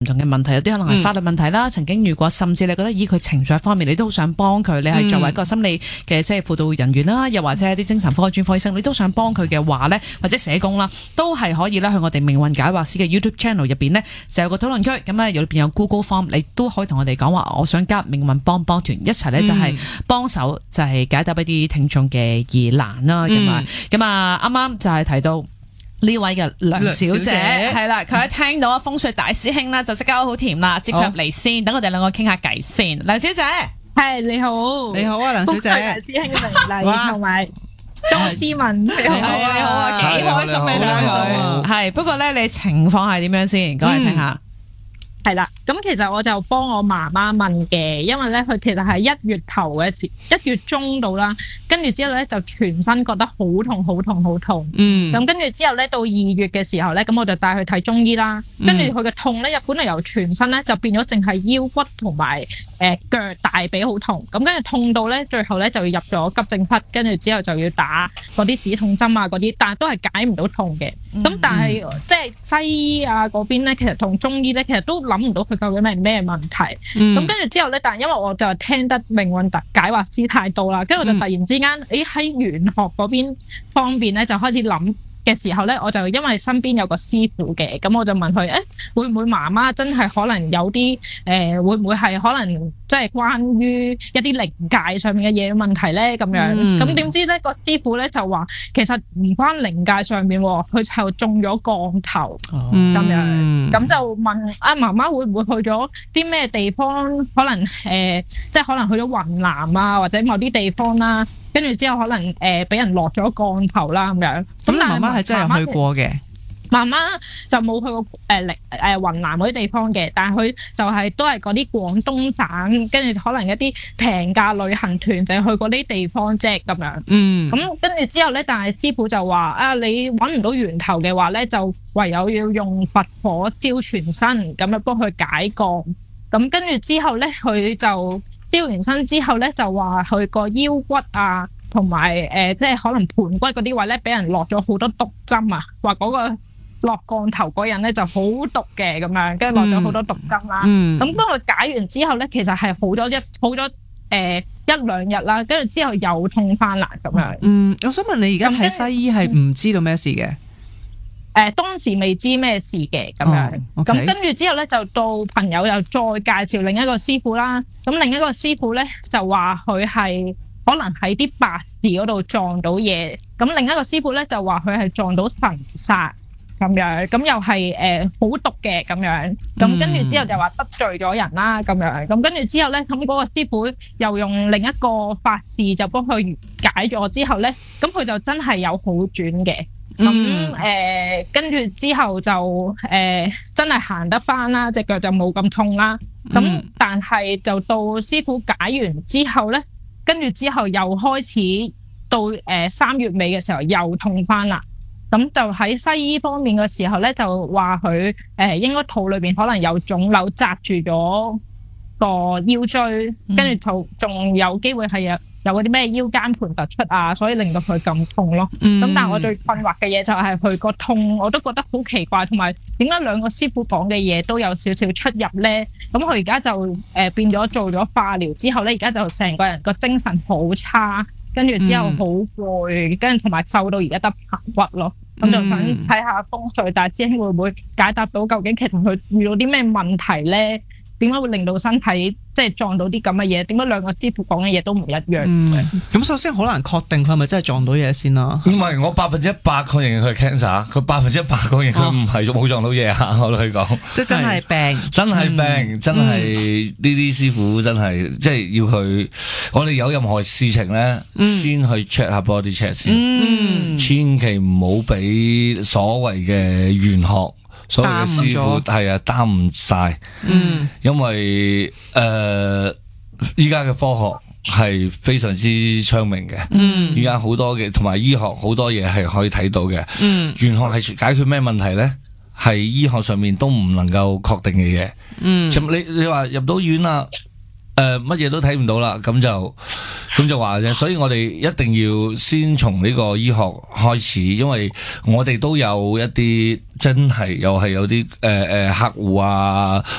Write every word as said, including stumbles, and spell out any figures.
同嘅問題，有啲可能係法律問題啦，嗯、曾經遇過，甚至你覺得以佢情緒方面，你都好想幫佢，你係作為一個心理嘅即係輔導人員啦，又或者係啲精神科專科醫生，你都想幫佢嘅話呢，或者社工啦，都係可以咧去我哋命運解惑師嘅 YouTube channel 入邊呢，就有個討論區，咁咧入邊有 Google Form， 你都可以同我哋講話，我想加命運幫幫團一齊呢，就係幫手，就係解答一啲聽眾嘅疑難啦，咁啊、嗯，咁啊，啱啱就係提到呢位嘅梁小姐係啦，佢一聽到風水大師兄啦，就即刻好甜啦，接佢入嚟先，等我哋兩個傾下偈先。梁小姐， 係你好， 你好啊，梁小姐， 大師兄嘅名禮同埋莊思文，你好啊， 你好啊，幾開心你哋，係不過咧，你情況係點樣先？講嚟聽下。 係啦，咁其實我就幫我媽媽問嘅，因為咧佢其實係一月頭嘅時，一月中到啦，跟住之後咧就全身覺得好痛好痛好痛，嗯，咁跟住之後咧到二月嘅時候咧，咁我就帶佢睇中醫啦，跟住佢嘅痛咧，本嚟由全身咧就變咗淨係腰骨同埋誒腳大髀好痛，咁跟住痛到咧最後咧就要入咗急症室，跟住之後就要打嗰啲止痛針啊嗰啲，但係都係解唔到痛嘅，咁、嗯、但係、嗯、即係西醫啊嗰邊咧，其實同中醫咧其實都諗唔到佢究竟係咩問題，咁跟住之後咧，但係因為我就聽得命運特解惑師太多啦，跟住我就突然之間，誒喺玄學嗰邊方面咧就開始諗嘅時候咧，我就因為身邊有個師傅嘅，咁我就問佢，誒、欸、會唔會媽媽真係可能有啲誒、呃、會唔會係可能即係關於一啲靈界上面嘅嘢問題咧咁樣，咁點、嗯、知咧個師傅咧就話其實唔關靈界上面，佢就中咗降頭咁、哦、樣，咁就問啊媽媽會唔會去咗啲咩地方？可能誒、呃、即係可能去咗雲南啊，或者某啲地方啦、啊。跟住之後可能誒俾、呃、人落咗降頭啦咁樣，咁但係媽媽係真係去過嘅，媽媽就冇去過誒誒誒雲南嗰啲地方嘅，但係佢就係、是、都係嗰啲廣東省，跟住可能一啲平價旅行團就係去過啲地方啫咁樣。嗯，咁跟住之後咧，但係師傅就話啊，你揾唔到源頭嘅話咧，就唯有要用佛火燒全身，咁樣幫佢解降。咁跟住之後咧，佢就燒完身之後咧，就話佢個腰骨啊，同埋誒，即係可能盤骨嗰啲位咧，俾人落咗好多毒針啊，話嗰個落降頭嗰人咧就好毒嘅咁樣，跟住落咗好多毒針啦。咁幫佢解完之後咧，其實係好咗一好咗誒、呃、一兩日啦，跟住之後又痛翻啦咁樣。嗯， 我想問你而家睇西醫係唔知道咩事嘅？ 誒、呃、當時未知咩事嘅咁樣，咁、oh, okay. 跟住之後咧就到朋友又再介紹另一個師傅啦。咁另一個師傅咧就話佢係可能喺啲白事嗰度撞到嘢。咁另一個師傅咧就話佢係撞到神煞咁樣，咁又係誒好毒嘅咁樣。咁跟住之後就話得罪咗人啦咁樣。咁跟住之後咧，咁嗰個師傅又用另一個法事就幫佢解咗之後咧，咁佢就真係有好轉嘅。咁誒、嗯呃，跟住之後就誒、呃，真係行得翻啦，隻腳就冇咁痛啦。咁、嗯、但係就到師傅解完之後咧，跟住之後又開始到誒三、呃、月尾嘅時候又痛翻啦。咁就喺西醫方面嘅時候咧，就話佢誒應該肚裏邊可能有腫瘤紮住咗個腰椎，跟住就仲有機會係有。有嗰啲咩腰間盤突出啊，所以令到佢咁痛咯。咁、嗯、但係我最困惑嘅嘢就係佢個痛，我都覺得好奇怪，同埋點解兩個師傅講嘅嘢都有少少出入咧？咁佢而家就誒、呃、變咗做咗化療之後咧，而家就成個人個精神好差，跟住之後好攰，跟住同埋瘦到而家得棚骨咯。咁、嗯、就想睇下風水大師兄會唔會解答到究竟其實佢遇到啲咩問題咧？點解會令到身體即係撞到啲咁嘅嘢？點解兩個師傅講嘅嘢都唔一樣嘅？ 咁、嗯、首先好難確定佢係咪真係撞到嘢先啦。 唔係，我百分之一百確認佢係 cancer，佢百分之一百確認佢唔係冇撞到嘢啊！我同佢講， 即係真係病， 真係病，嗯、真係呢啲師傅真係即係要去。我哋有任何事情咧，嗯、先去 check 下 body check 先，嗯、千祈唔好俾所謂嘅玄學。所有嘅師傅係啊，耽誤晒，嗯，因為誒依家嘅科學係非常之昌明嘅，嗯，依家好多嘅同埋醫學好多嘢係可以睇到嘅，嗯，玄學係解決咩問題咧？係醫學上面都唔能夠確定嘅嘢，嗯，你你話入到院啦。誒，乜嘢、呃、都睇唔到啦，咁就咁就話啫。所以我哋一定要先從呢個醫學開始，因為我哋都有一啲真係又係有啲誒誒客戶啊。